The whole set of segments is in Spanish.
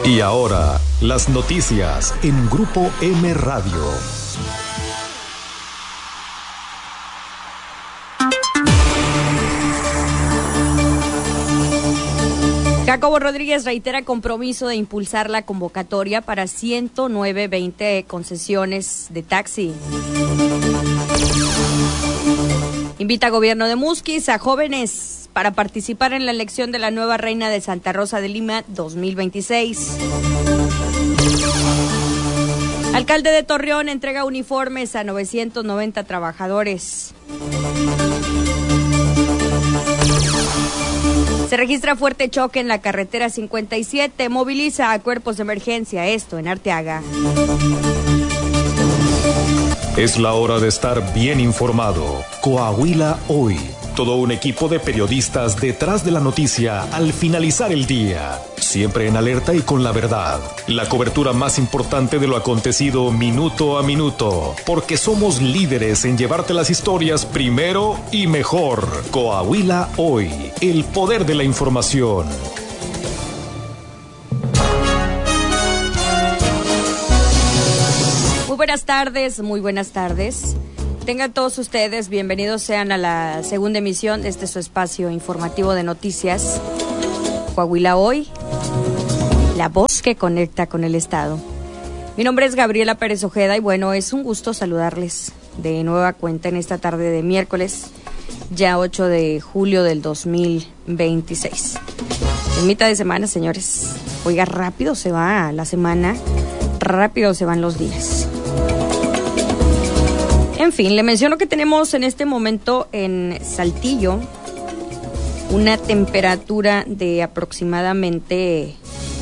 Y ahora, las noticias en Grupo M Radio. Jacobo Rodríguez reitera compromiso de impulsar la convocatoria para 109 concesiones de taxi. Invita a gobierno de Musquis a jóvenes para participar en la elección de la nueva reina de Santa Rosa de Lima 2026. Alcalde de Torreón entrega uniformes a 990 trabajadores. Se registra fuerte choque en la carretera 57, moviliza a cuerpos de emergencia, esto en Arteaga. Es la hora de estar bien informado. Coahuila Hoy. Todo un equipo de periodistas detrás de la noticia al finalizar el día. Siempre en alerta y con la verdad. La cobertura más importante de lo acontecido minuto a minuto. Porque somos líderes en llevarte las historias primero y mejor. Coahuila Hoy. El poder de la información. Muy buenas tardes. Tengan todos ustedes, bienvenidos sean a la segunda emisión de su espacio informativo de noticias, Coahuila Hoy, la voz que conecta con el Estado. Mi nombre es Gabriela Pérez Ojeda y bueno, es un gusto saludarles de nueva cuenta en esta tarde de miércoles, ya 8 de julio del 2026. En mitad de semana, señores, oiga, rápido se va la semana, rápido se van los días. En fin, le menciono que tenemos en este momento en Saltillo una temperatura de aproximadamente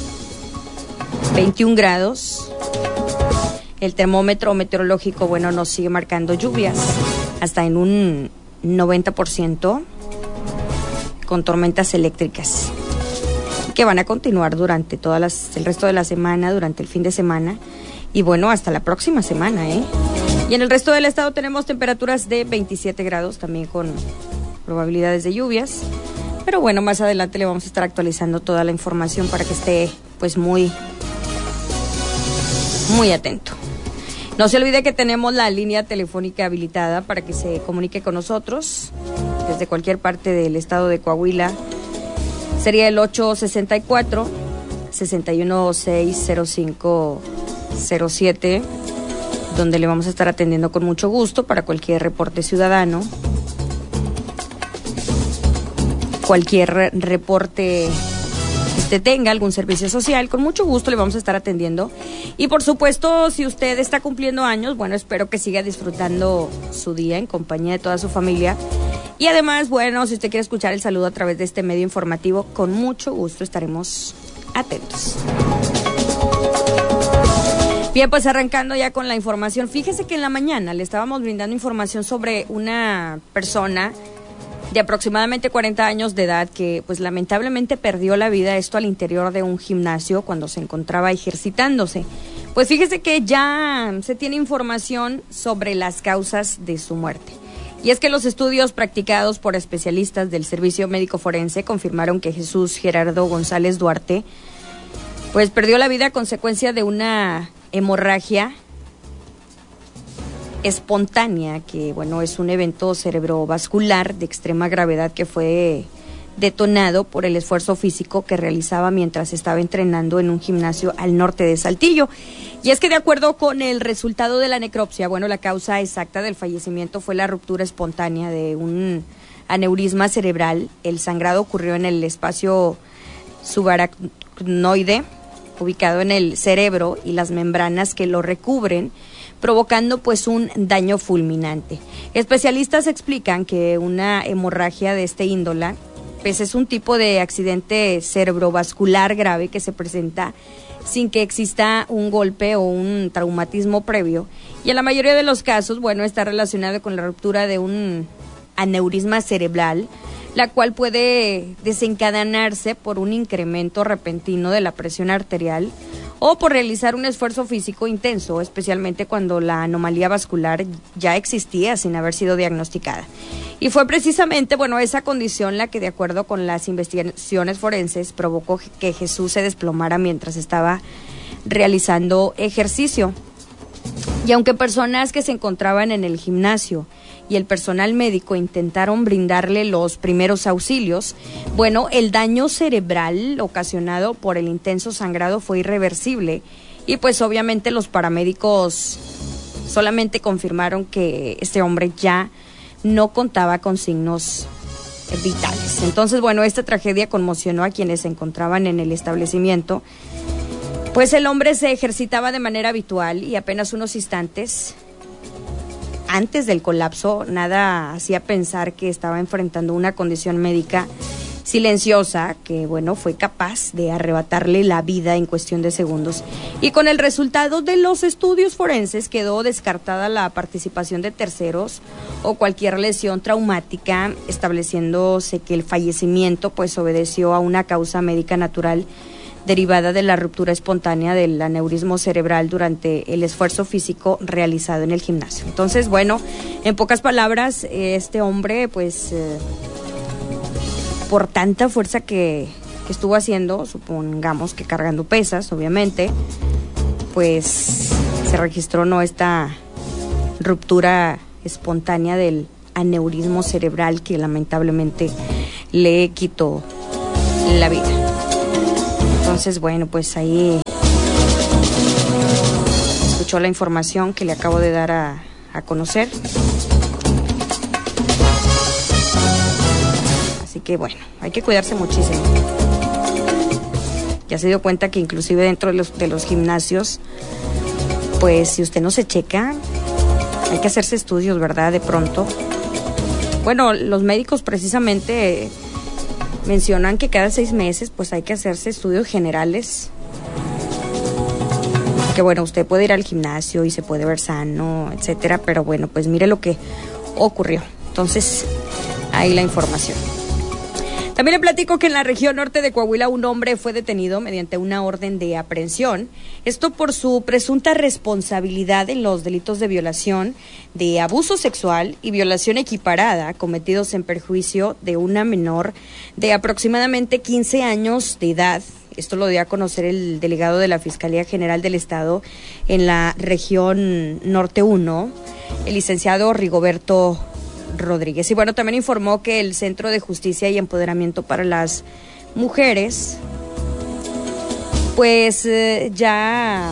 21 grados. El termómetro meteorológico, bueno, nos sigue marcando lluvias hasta en un 90% con tormentas eléctricas que van a continuar durante el resto de la semana, durante el fin de semana y bueno, hasta la próxima semana, Y en el resto del estado tenemos temperaturas de 27 grados, también con probabilidades de lluvias. Pero bueno, más adelante le vamos a estar actualizando toda la información para que esté pues muy atento. No se olvide que tenemos la línea telefónica habilitada para que se comunique con nosotros desde cualquier parte del estado de Coahuila. Sería el 864-616-0507. donde le vamos a estar atendiendo con mucho gusto para cualquier reporte ciudadano, cualquier reporte que usted tenga, algún servicio social, con mucho gusto le vamos a estar atendiendo. Y por supuesto, si usted está cumpliendo años, bueno, espero que siga disfrutando su día en compañía de toda su familia. Y además, bueno, si usted quiere escuchar el saludo a través de este medio informativo, con mucho gusto estaremos atentos. Bien, pues arrancando ya con la información, fíjese que en la mañana le estábamos brindando información sobre una persona de aproximadamente 40 años de edad que pues lamentablemente perdió la vida, esto al interior de un gimnasio cuando se encontraba ejercitándose. Pues fíjese que ya se tiene información sobre las causas de su muerte. Y es que los estudios practicados por especialistas del Servicio Médico Forense confirmaron que Jesús Gerardo González Duarte pues perdió la vida a consecuencia de una hemorragia espontánea, que bueno, es un evento cerebrovascular de extrema gravedad que fue detonado por el esfuerzo físico que realizaba mientras estaba entrenando en un gimnasio al norte de Saltillo. Y es que de acuerdo con el resultado de la necropsia, bueno, la causa exacta del fallecimiento fue la ruptura espontánea de un aneurisma cerebral. El sangrado ocurrió en el espacio subaracnoide, ubicado en el cerebro y las membranas que lo recubren, provocando pues un daño fulminante. Especialistas explican que una hemorragia de este índole pues es un tipo de accidente cerebrovascular grave que se presenta sin que exista un golpe o un traumatismo previo, y en la mayoría de los casos, bueno, está relacionado con la ruptura de un aneurisma cerebral, la cual puede desencadenarse por un incremento repentino de la presión arterial o por realizar un esfuerzo físico intenso, especialmente cuando la anomalía vascular ya existía sin haber sido diagnosticada. Y fue precisamente, esa condición la que, de acuerdo con las investigaciones forenses, provocó que Jesús se desplomara mientras estaba realizando ejercicio. Y aunque personas que se encontraban en el gimnasio y el personal médico intentaron brindarle los primeros auxilios, el daño cerebral ocasionado por el intenso sangrado fue irreversible y pues obviamente los paramédicos solamente confirmaron que este hombre ya no contaba con signos vitales. Entonces, esta tragedia conmocionó a quienes se encontraban en el establecimiento, pues el hombre se ejercitaba de manera habitual y apenas unos instantes antes del colapso, nada hacía pensar que estaba enfrentando una condición médica silenciosa que, fue capaz de arrebatarle la vida en cuestión de segundos. Y con el resultado de los estudios forenses quedó descartada la participación de terceros o cualquier lesión traumática, estableciéndose que el fallecimiento obedeció a una causa médica natural derivada de la ruptura espontánea del aneurismo cerebral durante el esfuerzo físico realizado en el gimnasio. Entonces, en pocas palabras, este hombre, por tanta fuerza que estuvo haciendo, supongamos que cargando pesas, obviamente, se registró esta ruptura espontánea del aneurismo cerebral que lamentablemente le quitó la vida. Entonces, ahí escuchó la información que le acabo de dar a conocer. Así que hay que cuidarse muchísimo. Ya se dio cuenta que inclusive dentro de los gimnasios, si usted no se checa, hay que hacerse estudios, ¿verdad? De pronto. Los médicos precisamente mencionan que cada 6 meses hay que hacerse estudios generales. Que usted puede ir al gimnasio y se puede ver sano, etcétera, pero mire lo que ocurrió. Entonces, ahí la información. También le platico que en la región norte de Coahuila un hombre fue detenido mediante una orden de aprehensión. Esto por su presunta responsabilidad en los delitos de violación, de abuso sexual y violación equiparada cometidos en perjuicio de una menor de aproximadamente 15 años de edad. Esto lo dio a conocer el delegado de la Fiscalía General del Estado en la región Norte 1, el licenciado Rigoberto Rodríguez. Y también informó que el Centro de Justicia y Empoderamiento para las Mujeres ya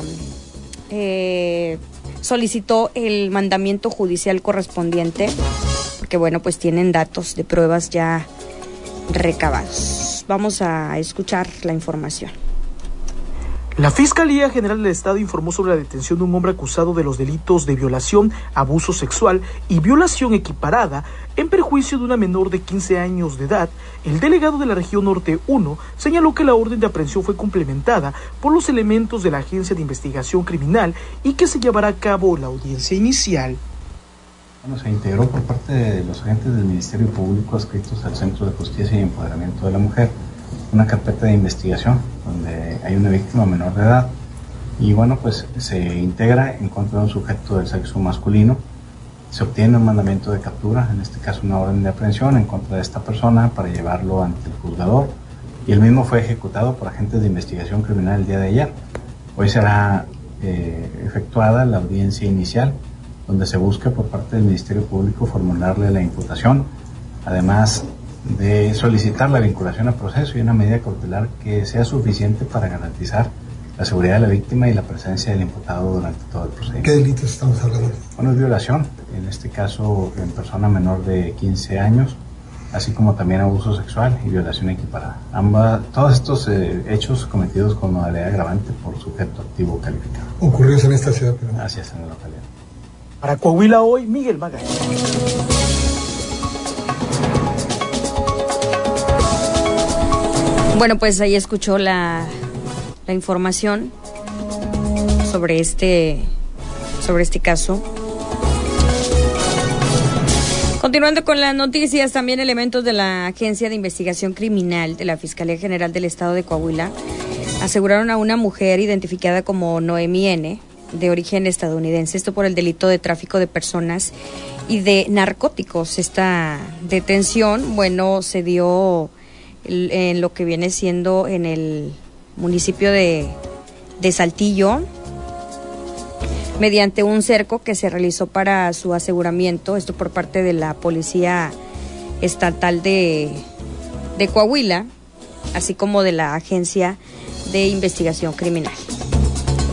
solicitó el mandamiento judicial correspondiente porque tienen datos de pruebas ya recabados. Vamos a escuchar la información. La Fiscalía General del Estado informó sobre la detención de un hombre acusado de los delitos de violación, abuso sexual y violación equiparada en perjuicio de una menor de 15 años de edad. El delegado de la región Norte 1 señaló que la orden de aprehensión fue complementada por los elementos de la Agencia de Investigación Criminal y que se llevará a cabo la audiencia inicial. Se integró por parte de los agentes del Ministerio Público adscritos al Centro de Justicia y Empoderamiento de la Mujer una carpeta de investigación donde hay una víctima menor de edad y se integra en contra de un sujeto del sexo masculino, se obtiene un mandamiento de captura, en este caso una orden de aprehensión en contra de esta persona para llevarlo ante el juzgador y el mismo fue ejecutado por agentes de investigación criminal el día de ayer. Hoy será efectuada la audiencia inicial donde se busca por parte del Ministerio Público formularle la imputación, además de solicitar la vinculación a proceso y una medida cautelar que sea suficiente para garantizar la seguridad de la víctima y la presencia del imputado durante todo el procedimiento. ¿Qué delitos estamos hablando? Es violación, en este caso en persona menor de 15 años, así como también abuso sexual y violación equiparada. Todos estos hechos cometidos con modalidad agravante por sujeto activo calificado. ¿Ocurrió en esta ciudad? Pero... Así es, en la localidad. Para Coahuila Hoy, Miguel Magaña. Ahí escuchó la información sobre este caso. Continuando con las noticias, también elementos de la Agencia de Investigación Criminal de la Fiscalía General del Estado de Coahuila Aseguraron a una mujer identificada como Noemi N., de origen estadounidense, esto por el delito de tráfico de personas y de narcóticos. Esta detención, bueno, se dio en lo que viene siendo en el municipio de Saltillo, mediante un cerco que se realizó para su aseguramiento, esto por parte de la Policía Estatal de Coahuila, así como de la Agencia de Investigación Criminal.